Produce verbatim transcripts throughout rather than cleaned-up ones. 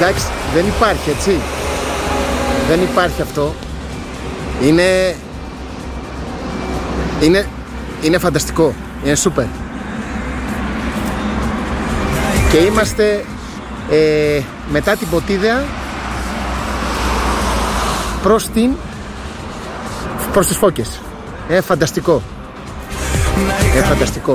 Εντάξει, δεν υπάρχει, έτσι. Δεν υπάρχει αυτό. Είναι... Είναι... Είναι φανταστικό. Είναι σούπερ. Και είμαστε ε, μετά την Ποτίδεα προς την... προς τις Φώκες. Είναι φανταστικό. Είναι φανταστικό.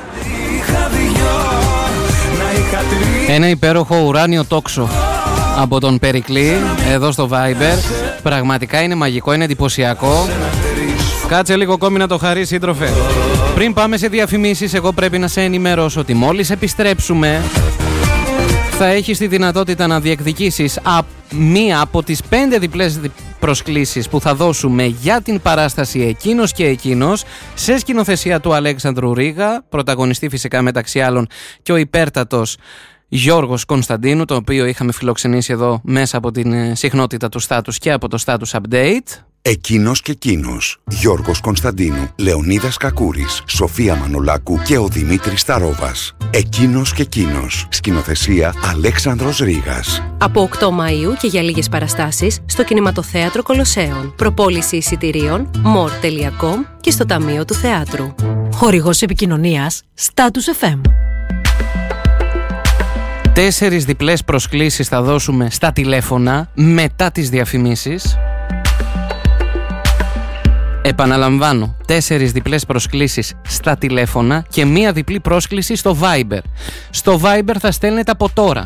Ένα υπέροχο ουράνιο τόξο από τον Περικλή εδώ στο Viber. Πραγματικά είναι μαγικό, είναι εντυπωσιακό. Κάτσε λίγο ακόμη να το χαρείς, σύντροφε. Πριν πάμε σε διαφημίσεις, εγώ πρέπει να σε ενημερώσω ότι μόλις επιστρέψουμε θα έχεις τη δυνατότητα να διεκδικήσεις α, μία από τις πέντε διπλές προσκλήσεις που θα δώσουμε για την παράσταση Εκείνος και Εκείνος, σε σκηνοθεσία του Αλέξανδρου Ρίγα, πρωταγωνιστή φυσικά μεταξύ άλλων και ο υπέρτατος Γιώργος Κωνσταντίνου, το οποίο είχαμε φιλοξενήσει εδώ μέσα από την συχνότητα του Status και από το Status Update. Εκείνος και Εκείνος. Γιώργος Κωνσταντίνου, Λεωνίδας Κακούρης, Σοφία Μανολάκου και ο Δημήτρης Σταρόβας. Εκείνος και Εκείνος. Σκηνοθεσία Αλέξανδρος Ρίγας. Από οκτώ Μαΐου και για λίγες παραστάσεις στο Κινηματοθέατρο Κολοσσέων. Προπόληση εισιτηρίων μορ τελεία κομ και στο Ταμείο του Θεάτρου. Χορηγός επικοινωνίας Status εφ εμ. Τέσσερις διπλές προσκλήσεις θα δώσουμε στα τηλέφωνα μετά τις διαφημίσεις. Επαναλαμβάνω, τέσσερις διπλές προσκλήσεις στα τηλέφωνα και μία διπλή πρόσκληση στο Viber. Στο Viber θα στέλνετε από τώρα,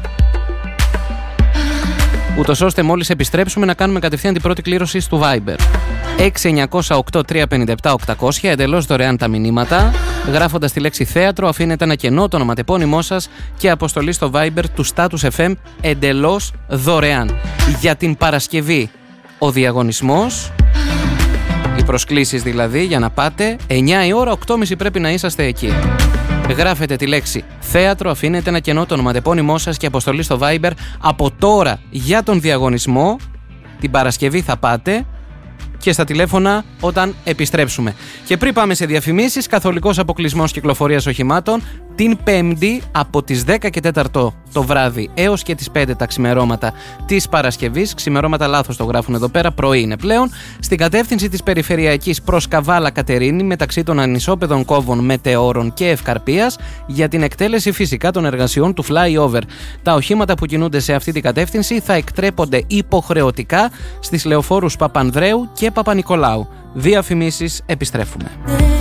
ούτως ώστε μόλις επιστρέψουμε να κάνουμε κατευθείαν την πρώτη κλήρωση στο Viber. έξι εννιά μηδέν οκτώ τρία πέντε επτά οκτακόσια, εντελώς δωρεάν τα μηνύματα. Γράφοντας τη λέξη θέατρο, αφήνετε ένα κενό, το ονοματεπώνυμό σας και αποστολή στο Viber του Status εφ εμ, εντελώς δωρεάν. Για την Παρασκευή ο διαγωνισμός, οι προσκλήσεις δηλαδή, για να πάτε εννιά η ώρα, οκτώ και μισή πρέπει να είσαστε εκεί. Γράφετε τη λέξη θέατρο, αφήνετε ένα κενό, το ονοματεπώνυμό σας και αποστολή στο Viber από τώρα για τον διαγωνισμό. Την Παρασκευή θα πάτε και στα τηλέφωνα όταν επιστρέψουμε. Και πριν πάμε σε διαφημίσεις, καθολικός αποκλεισμός κυκλοφορίας οχημάτων την Πέμπτη από τις δέκα και τέσσερα το βράδυ έως και τις πέντε τα ξημερώματα της Παρασκευής. Ξημερώματα λάθος το γράφουν εδώ πέρα, πρωί είναι πλέον. Στην κατεύθυνση της περιφερειακής προς Καβάλα Κατερίνη, μεταξύ των ανισόπεδων κόβων Μετεώρων και Ευκαρπίας, για την εκτέλεση φυσικά των εργασιών του flyover. Τα οχήματα που κινούνται σε αυτή την κατεύθυνση θα εκτρέπονται υποχρεωτικά στις λεωφόρους Παπανδρέου και Παπα-Νικολάου. Διαφημίσεις, επιστρέφουμε.